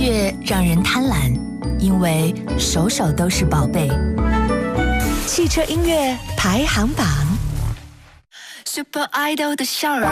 乐让人贪婪，因为首首都是宝贝。汽车音乐排行榜 Super Idol 的笑容